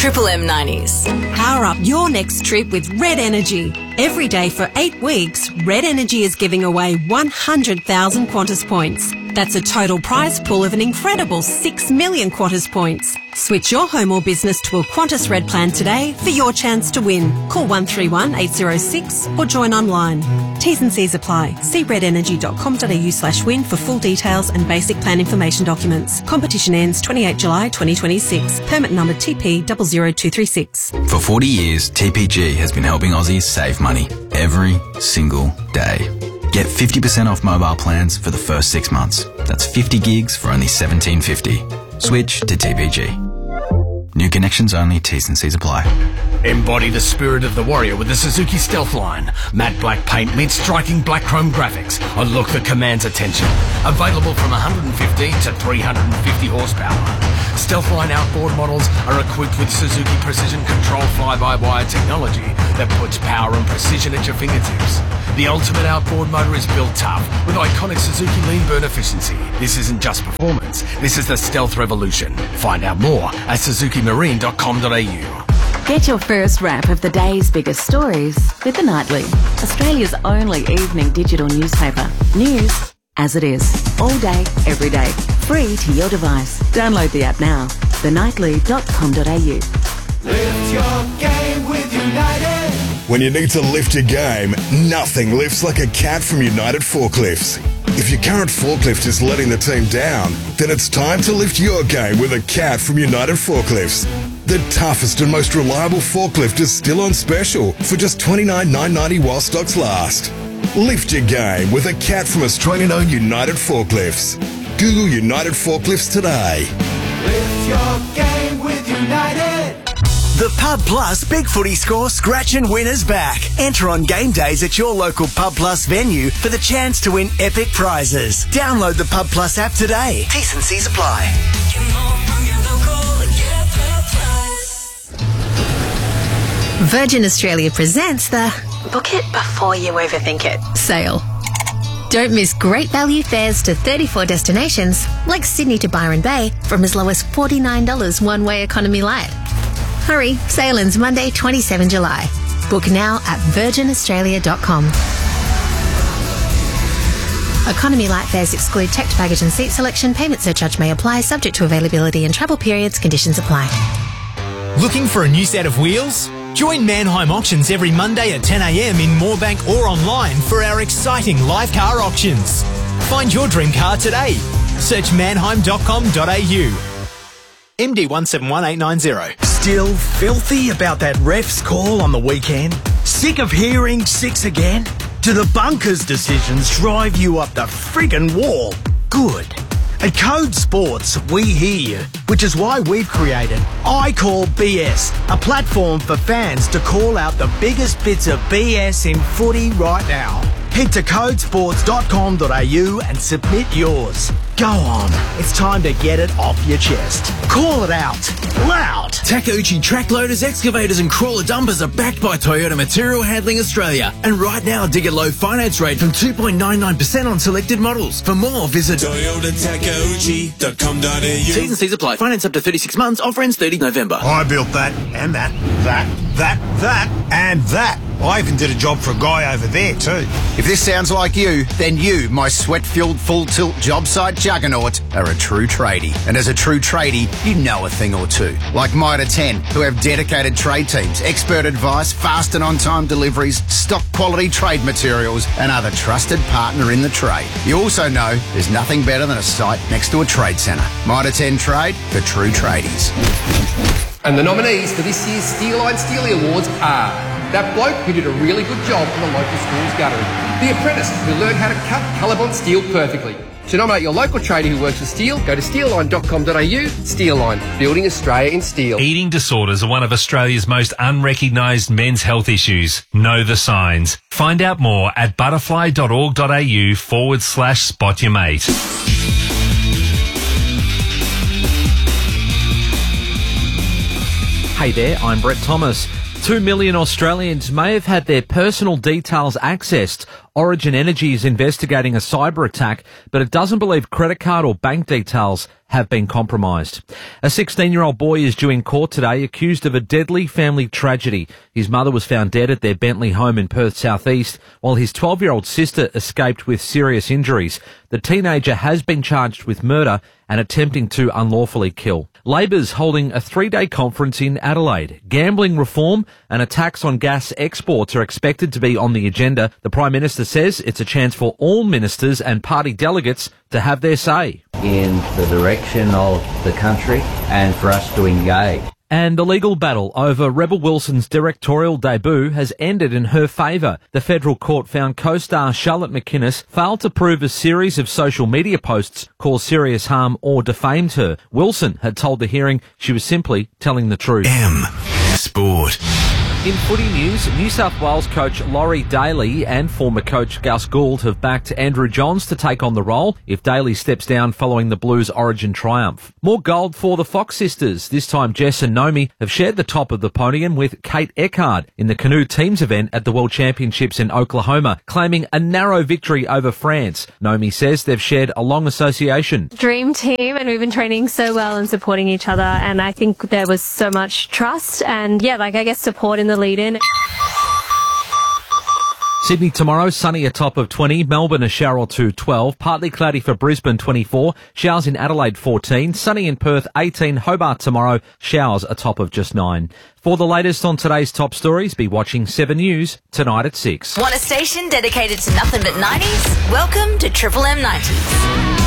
Triple M 90s. Power up your next trip with Red Energy. Every day for 8 weeks, Red Energy is giving away 100,000 Qantas points. That's a total prize pool of an incredible 6 million Qantas points. Switch your home or business to a Qantas Red plan today for your chance to win. Call 131 806 or join online. T's and C's apply. See redenergy.com.au/win for full details and basic plan information documents. Competition ends 28 July 2026. Permit number TP 00236. For 40 years, TPG has been helping Aussies save money every single day. Get 50% off mobile plans for the first 6 months. That's 50 gigs for only $17.50. Switch to TPG. New connections only, T's and C's apply. Embody the spirit of the warrior with the Suzuki Stealth line. Matte black paint meets striking black chrome graphics. A look that commands attention. Available from 115 to 350 horsepower. Stealth line outboard models are equipped with Suzuki Precision Control fly-by-wire technology that puts power and precision at your fingertips. The ultimate outboard motor is built tough with iconic Suzuki lean burn efficiency. This isn't just performance, this is the Stealth revolution. Find out more at suzukimarine.com.au. Get your first wrap of the day's biggest stories with The Nightly, Australia's only evening digital newspaper. News as it is, all day, every day, free to your device. Download the app now, thenightly.com.au. Lift your game with United. When you need to lift your game, nothing lifts like a cat from United Forklifts. If your current forklift is letting the team down, then it's time to lift your game with a cat from United Forklifts. The toughest and most reliable forklift is still on special for just $29,990 while stocks last. Lift your game with a cat from Australian-owned United Forklifts. Google United Forklifts today. Lift your game with United. The Pub Plus Big Footy Score Scratch and Win is back. Enter on game days at your local Pub Plus venue for the chance to win epic prizes. Download the Pub Plus app today. T's and C's apply. Virgin Australia presents the Book It Before You Overthink It sale. Don't miss great value fares to 34 destinations like Sydney to Byron Bay from as low as $49 one-way economy light. Hurry, sale ends Monday 27 July. Book now at virginaustralia.com. Economy light fares exclude checked baggage and seat selection. Payment surcharge may apply, subject to availability and travel periods. Conditions apply. Looking for a new set of wheels? Join Mannheim Auctions every Monday at 10 a.m. in Moorebank or online for our exciting live car auctions. Find your dream car today. Search mannheim.com.au. MD 171890. Still filthy about that ref's call on the weekend? Sick of hearing 6 again? Do the bunkers decisions drive you up the friggin' wall? Good. At Code Sports, we hear you, which is why we've created I Call BS, a platform for fans to call out the biggest bits of BS in footy right now. Head to codesports.com.au and submit yours. Go on, it's time to get it off your chest. Call it out, loud. Takeuchi track loaders, excavators and crawler dumpers are backed by Toyota Material Handling Australia. And right now, dig a low finance rate from 2.99% on selected models. For more, visit toyotatakeuchi.com.au. T's and C's apply. Finance up to 36 months. Offer ends 30 November. I built that, and that, and that. I even did a job for a guy over there too. If this sounds like you, then you, my sweat-filled full-tilt job site juggernaut, are a true tradie. And as a true tradie, you know a thing or two. Like Mitre 10, who have dedicated trade teams, expert advice, fast and on-time deliveries, stock quality trade materials, and are the trusted partner in the trade. You also know there's nothing better than a site next to a trade centre. Mitre 10 Trade for true tradies. And the nominees for this year's Steelline Steely Awards are that bloke who did a really good job on the local school's guttering, the apprentice who learned how to cut Caliban steel perfectly. To nominate your local tradie who works with steel, go to steelline.com.au. Steelline, building Australia in steel. Eating disorders are one of Australia's most unrecognised men's health issues. Know the signs. Find out more at butterfly.org.au/spot-your-mate. Hey there, I'm Brett Thomas. 2 million Australians may have had their personal details accessed Origin Energy is investigating a cyber attack, but it doesn't believe credit card or bank details have been compromised. A 16-year-old boy is due in court today accused of a deadly family tragedy. His mother was found dead at their Bentley home in Perth southeast, while his 12-year-old sister escaped with serious injuries. The teenager has been charged with murder and attempting to unlawfully kill. Labor's holding a 3-day conference in Adelaide. Gambling reform and a tax on gas exports are expected to be on the agenda. The Prime Minister says it's a chance for all ministers and party delegates to have their say in the direction of the country and for us to engage. And the legal battle over Rebel Wilson's directorial debut has ended in her favour. The federal court found co-star Charlotte McInnes failed to prove a series of social media posts caused serious harm or defamed her. Wilson had told the hearing she was simply telling the truth. Sport. In footy news, New South Wales coach Laurie Daly and former coach Gus Gould have backed Andrew Johns to take on the role if Daly steps down following the Blues' Origin triumph. More gold for the Fox sisters. This time Jess and Naomi have shared the top of the podium with Kate Eckhard in the canoe teams event at the World Championships in Oklahoma, claiming a narrow victory over France. Naomi says they've shared a long association. Dream team, and we've been training so well and supporting each other, and I think there was so much trust and I guess support in the lead-in. Sydney tomorrow, sunny a top of 20. Melbourne a shower or two, 12. Partly cloudy for Brisbane, 24. Showers in Adelaide, 14. Sunny in Perth, 18. Hobart tomorrow, showers a top of just 9. For the latest on today's top stories, be watching 7 News tonight at 6. Want a station dedicated to nothing but 90s? Welcome to Triple M 90s.